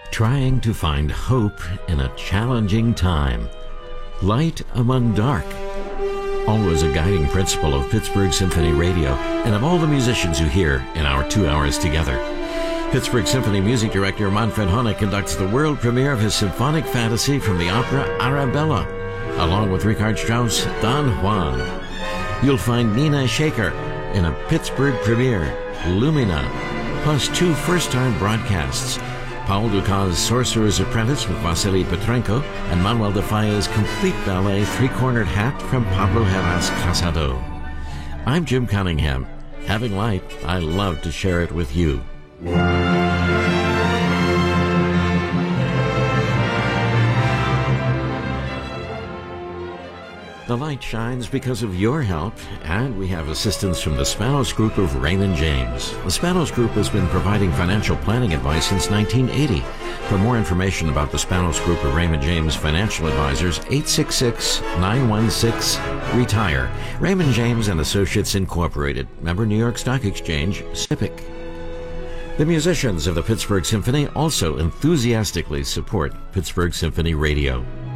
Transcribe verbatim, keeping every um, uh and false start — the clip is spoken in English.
trying to find hope in a challenging time. Light among dark. Always a guiding principle of Pittsburgh Symphony Radio and of all the musicians you hear in our two hours together. Pittsburgh Symphony music director Manfred Honeck conducts the world premiere of his symphonic fantasy from the opera Arabella, along with Richard Strauss' Don Juan. You'll find Nina Shaker in a Pittsburgh premiere, Lumina, plus two first-time broadcasts, Paul Dukas' Sorcerer's Apprentice with Vasily Petrenko, and Manuel de Falla's complete ballet Three-Cornered Hat from Pablo Heras Casado. I'm Jim Cunningham. Having light, I love to share it with you. The light shines because of your help, and we have assistance from the Spanos Group of Raymond James. The Spanos Group has been providing financial planning advice since nineteen eighty. For more information about the Spanos Group of Raymond James Financial Advisors, eight six six, nine one six, RETIRE. Raymond James and Associates Incorporated. Member New York Stock Exchange, S I P C. The musicians of the Pittsburgh Symphony also enthusiastically support Pittsburgh Symphony Radio.